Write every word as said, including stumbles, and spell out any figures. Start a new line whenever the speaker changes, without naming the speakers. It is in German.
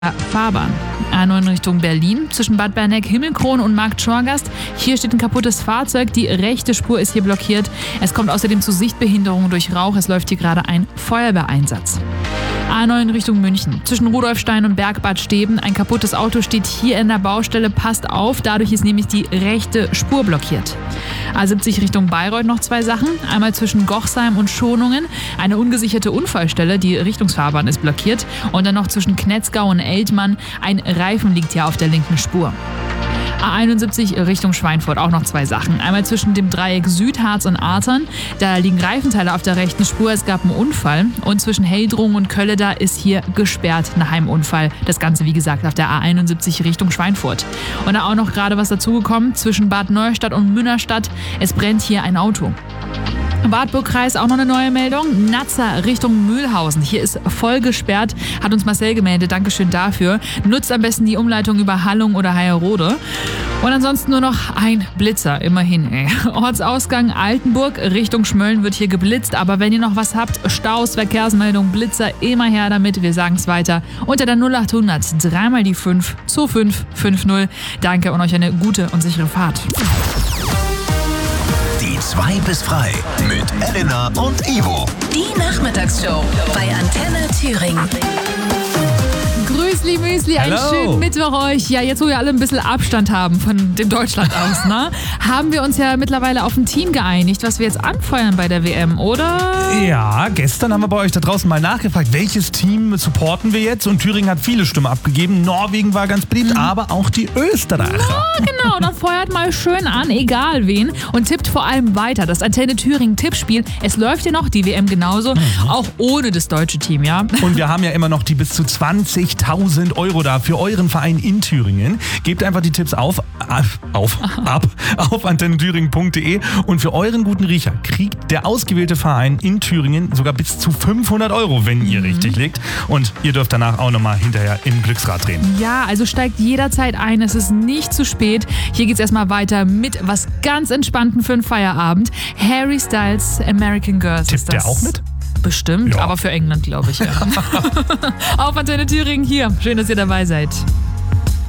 Fahrbahn. A neun Richtung Berlin zwischen Bad Berneck, Himmelkron und Markt Schorgast. Hier steht ein kaputtes Fahrzeug. Die rechte Spur ist hier blockiert. Es kommt außerdem zu Sichtbehinderungen durch Rauch. Es läuft hier gerade ein Feuerwehreinsatz. A neun Richtung München. Zwischen Rudolfstein und Bergbad Steben. Ein kaputtes Auto steht hier in der Baustelle. Passt auf, dadurch ist nämlich die rechte Spur blockiert. A siebzig Richtung Bayreuth noch zwei Sachen. Einmal zwischen Gochsheim und Schonungen. Eine ungesicherte Unfallstelle. Die Richtungsfahrbahn ist blockiert. Und dann noch zwischen Knetzgau und Eltmann. Ein Reifen liegt hier auf der linken Spur. A einundsiebzig Richtung Schweinfurt auch noch zwei Sachen. Einmal zwischen dem Dreieck Südharz und Artern. Da liegen Reifenteile auf der rechten Spur. Es gab einen Unfall. Und zwischen Heldrungen und Kölleda ist hier gesperrt nach einem Unfall. Das Ganze, wie gesagt, auf der A einundsiebzig Richtung Schweinfurt. Und da auch noch gerade was dazugekommen. Zwischen Bad Neustadt und Münnerstadt. Es brennt hier ein Auto. Wartburg-Kreis auch noch eine neue Meldung. Nazza Richtung Mühlhausen. Hier ist voll gesperrt. Hat uns Marcel gemeldet. Dankeschön dafür. Nutzt am besten die Umleitung über Hallung oder Heierode. Und ansonsten nur noch ein Blitzer. Immerhin. Ey. Ortsausgang Altenburg Richtung Schmölln wird hier geblitzt. Aber wenn ihr noch was habt, Staus, Verkehrsmeldung, Blitzer, immer her damit. Wir sagen es weiter. Unter der null achthundert dreimal die fünf zwei fünf fünf null. Danke und euch eine gute und sichere Fahrt.
Die zwei bis frei mit Elena und Ivo.
Die Nachmittagsshow bei Antenne Thüringen.
Grüßli Müsli, einen
Hello.
schönen Mittwoch euch. Ja, jetzt wo wir alle ein bisschen Abstand haben von dem Deutschland aus, ne, haben wir uns ja mittlerweile auf ein Team geeinigt, was wir jetzt anfeuern bei der W M, oder?
Ja, gestern haben wir bei euch da draußen mal nachgefragt, welches Team supporten wir jetzt? Und Thüringen hat viele Stimmen abgegeben. Norwegen war ganz beliebt, mhm. aber auch die Österreicher.
Ja, genau. Dann feuert mal schön an, egal wen. Und tippt vor allem weiter. Das Antenne Thüringen Tippspiel. Es läuft ja noch, die W M genauso, mhm. auch ohne das deutsche Team, ja.
Und wir haben ja immer noch die bis zu zwanzigtausend Euro da für euren Verein in Thüringen. Gebt einfach die Tipps auf, auf, ab, auf antenne thüringen punkt de und für euren guten Riecher kriegt der ausgewählte Verein in Thüringen sogar bis zu fünfhundert Euro, wenn ihr mhm. richtig liegt. Und ihr dürft danach auch nochmal hinterher im Glücksrad drehen.
Ja, also steigt jederzeit ein. Es ist nicht zu spät. Hier geht's erstmal weiter mit was ganz Entspannten für einen Feierabend. Harry Styles, American Girls.
Tippt
ist das.
der auch mit?
Bestimmt,
ja.
aber für England, glaube ich, ja. Auf Antenne Thüringen hier. Schön, dass ihr dabei seid.